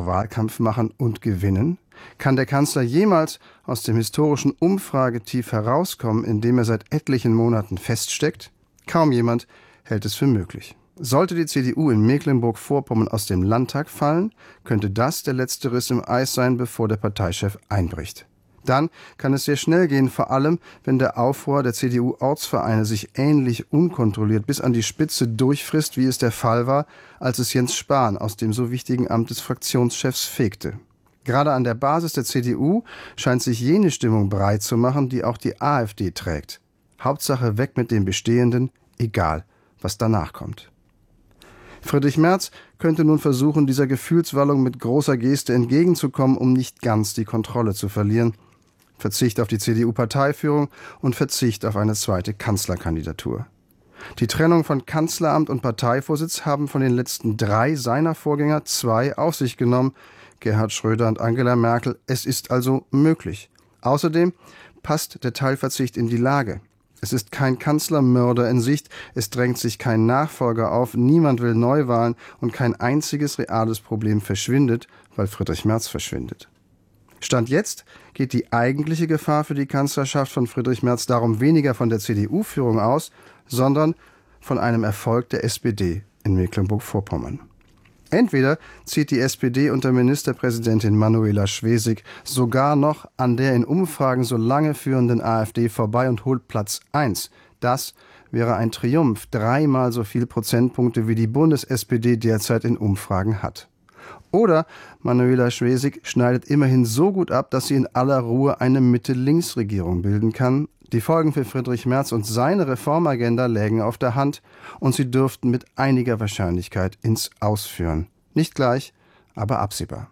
noch Wahlkampf machen und gewinnen? Kann der Kanzler jemals aus dem historischen Umfragetief herauskommen, in dem er seit etlichen Monaten feststeckt? Kaum jemand hält es für möglich. Sollte die CDU in Mecklenburg-Vorpommern aus dem Landtag fallen, könnte das der letzte Riss im Eis sein, bevor der Parteichef einbricht. Dann kann es sehr schnell gehen, vor allem, wenn der Aufruhr der CDU-Ortsvereine sich ähnlich unkontrolliert bis an die Spitze durchfrisst, wie es der Fall war, als es Jens Spahn aus dem so wichtigen Amt des Fraktionschefs fegte. Gerade an der Basis der CDU scheint sich jene Stimmung breit zu machen, die auch die AfD trägt. Hauptsache weg mit dem Bestehenden, egal, was danach kommt. Friedrich Merz könnte nun versuchen, dieser Gefühlswallung mit großer Geste entgegenzukommen, um nicht ganz die Kontrolle zu verlieren. Verzicht auf die CDU-Parteiführung und Verzicht auf eine zweite Kanzlerkandidatur. Die Trennung von Kanzleramt und Parteivorsitz haben von den letzten 3 seiner Vorgänger 2 auf sich genommen, Gerhard Schröder und Angela Merkel. Es ist also möglich. Außerdem passt der Teilverzicht in die Lage. Es ist kein Kanzlermörder in Sicht, es drängt sich kein Nachfolger auf, niemand will Neuwahlen und kein einziges reales Problem verschwindet, weil Friedrich Merz verschwindet. Stand jetzt geht die eigentliche Gefahr für die Kanzlerschaft von Friedrich Merz darum weniger von der CDU-Führung aus, sondern von einem Erfolg der SPD in Mecklenburg-Vorpommern. Entweder zieht die SPD unter Ministerpräsidentin Manuela Schwesig sogar noch an der in Umfragen so lange führenden AfD vorbei und holt Platz 1. Das wäre ein Triumph, 3-mal so viel Prozentpunkte wie die Bundes-SPD derzeit in Umfragen hat. Oder Manuela Schwesig schneidet immerhin so gut ab, dass sie in aller Ruhe eine Mitte-Links-Regierung bilden kann. Die Folgen für Friedrich Merz und seine Reformagenda lägen auf der Hand und sie dürften mit einiger Wahrscheinlichkeit ins Aus führen. Nicht gleich, aber absehbar.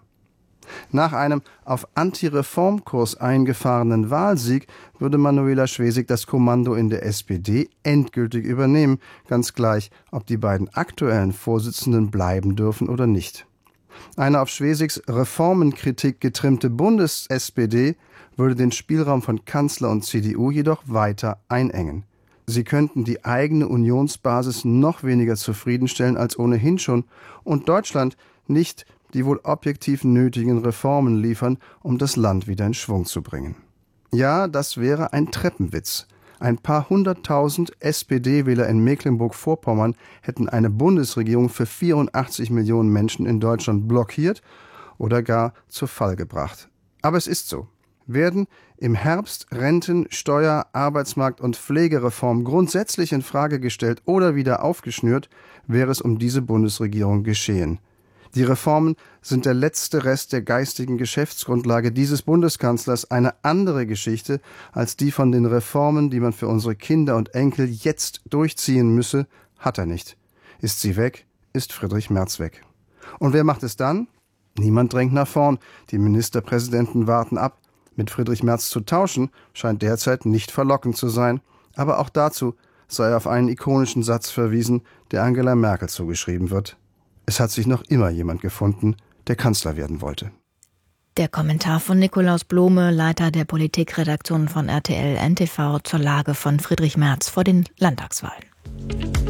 Nach einem auf Anti-Reformkurs eingefahrenen Wahlsieg würde Manuela Schwesig das Kommando in der SPD endgültig übernehmen, ganz gleich, ob die beiden aktuellen Vorsitzenden bleiben dürfen oder nicht. Eine auf Schwesigs Reformenkritik getrimmte Bundes-SPD würde den Spielraum von Kanzler und CDU jedoch weiter einengen. Sie könnten die eigene Unionsbasis noch weniger zufriedenstellen als ohnehin schon und Deutschland nicht die wohl objektiv nötigen Reformen liefern, um das Land wieder in Schwung zu bringen. Ja, das wäre ein Treppenwitz. Ein paar 100.000 SPD-Wähler in Mecklenburg-Vorpommern hätten eine Bundesregierung für 84 Millionen Menschen in Deutschland blockiert oder gar zu Fall gebracht. Aber es ist so. Werden im Herbst Renten-, Steuer-, Arbeitsmarkt- und Pflegereform grundsätzlich in Frage gestellt oder wieder aufgeschnürt, wäre es um diese Bundesregierung geschehen. Die Reformen sind der letzte Rest der geistigen Geschäftsgrundlage dieses Bundeskanzlers, eine andere Geschichte als die von den Reformen, die man für unsere Kinder und Enkel jetzt durchziehen müsse, hat er nicht. Ist sie weg, ist Friedrich Merz weg. Und wer macht es dann? Niemand drängt nach vorn, die Ministerpräsidenten warten ab. Mit Friedrich Merz zu tauschen, scheint derzeit nicht verlockend zu sein. Aber auch dazu sei auf einen ikonischen Satz verwiesen, der Angela Merkel zugeschrieben wird. Es hat sich noch immer jemand gefunden, der Kanzler werden wollte. Der Kommentar von Nikolaus Blome, Leiter der Politikredaktion von RTL NTV zur Lage von Friedrich Merz vor den Landtagswahlen.